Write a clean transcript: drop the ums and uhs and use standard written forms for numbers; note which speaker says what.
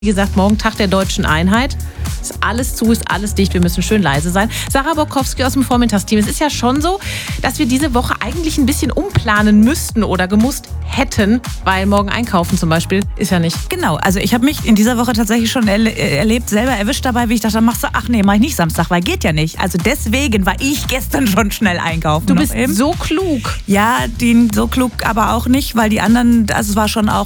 Speaker 1: Wie gesagt, morgen Tag der Deutschen Einheit. Ist alles zu, ist alles dicht. Wir müssen schön leise sein. Sarah Borkowski aus dem Vormittagsteam. Es ist ja schon so, dass wir diese Woche eigentlich ein bisschen umplanen müssten oder gemusst hätten, weil morgen einkaufen zum Beispiel ist ja nicht.
Speaker 2: Genau, also ich habe mich in dieser Woche tatsächlich schon erlebt, selber erwischt dabei, wie ich dachte, mach ich nicht Samstag, weil geht ja nicht. Also deswegen war ich gestern schon schnell einkaufen.
Speaker 1: Du bist so klug.
Speaker 2: Ja, so klug aber auch nicht, weil die anderen, also es war schon auch